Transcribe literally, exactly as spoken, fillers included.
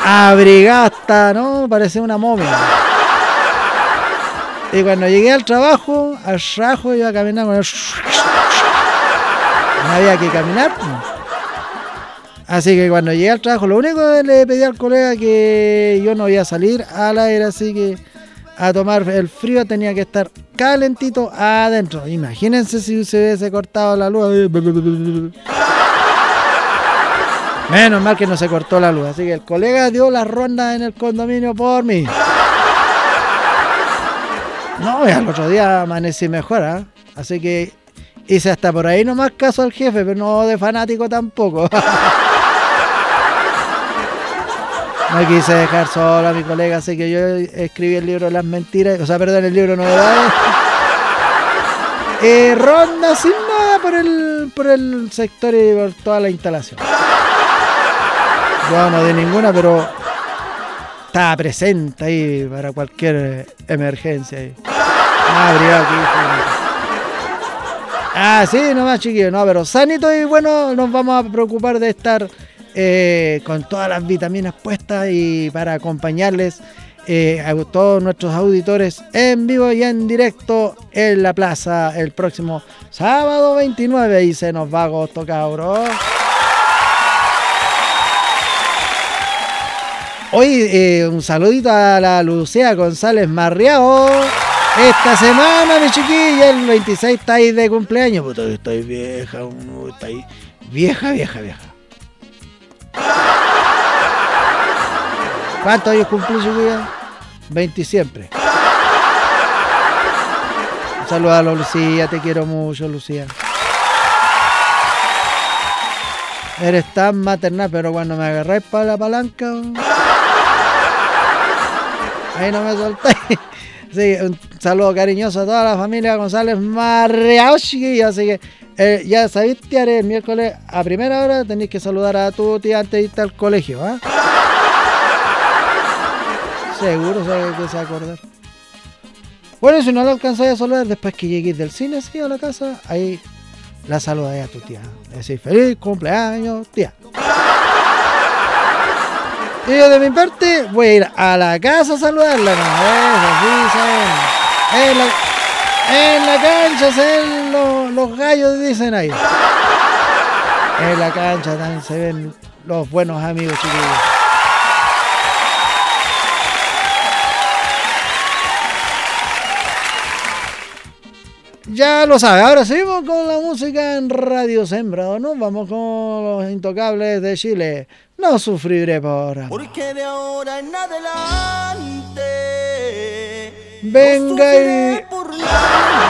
abrigado hasta, ¿no? Parecía una momia. Y cuando llegué al trabajo, al trabajo iba a caminar con el... No había que caminar. Así que cuando llegué al trabajo, lo único que le pedí al colega que yo no iba a salir al aire, así que a tomar el frío tenía que estar calentito adentro. Imagínense si se hubiese cortado la luz. Menos mal que no se cortó la luz, así que el colega dio las rondas en el condominio por mí. No, y al otro día amanecí mejor, ¿eh? Así que hice hasta por ahí nomás caso al jefe, pero no de fanático tampoco. No quise dejar solo a mi colega, así que yo escribí el libro Las Mentiras, o sea, perdón, el libro Novedades. Eh, ronda sin nada por el, por el sector y por toda la instalación. Yo no di ninguna, pero estaba presente ahí para cualquier emergencia. Ahí. Ah, abrigado aquí. Ah, sí, nomás chiquillos, no, pero sanito y bueno, nos vamos a preocupar de estar eh, con todas las vitaminas puestas y para acompañarles eh, a todos nuestros auditores en vivo y en directo en la plaza el próximo sábado veintinueve y se nos va agosto, cabros. Hoy eh, un saludito a la Lucía González Marriao. Esta semana, mi chiquilla, el veintiséis está ahí de cumpleaños. Puta, estoy vieja, no, está ahí. Vieja, vieja, vieja. ¿Cuántos años cumplí, chiquilla? veinte siempre. Un saludo a la Lucía, te quiero mucho, Lucía. Eres tan maternal, pero cuando me agarráis para la palanca, ahí no me soltáis. Sí, un saludo cariñoso a toda la familia González Marriao, chiquillos. Así que eh, ya sabéis, tía, el miércoles a primera hora tenéis que saludar a tu tía antes de irte al colegio, ¿ah? ¿eh? Seguro sabe que se va a acordar. Bueno, si no la alcanzáis a saludar después que lleguéis del cine, sí, a la casa, ahí la saludáis a tu tía. Decís feliz cumpleaños, tía. Y yo de mi parte voy a ir a la casa a saludarla, ¿no? Eso, sí, saben. En la, en la cancha se ven los, los gallos, dicen ahí. En la cancha también se ven los buenos amigos, chiquillos. Ya lo sabe, ahora seguimos con la música en Radio Sembrado, ¿no? Vamos con los Intocables de Chile. No sufriré por amor. Porque de ahora en adelante venga no y... por nada.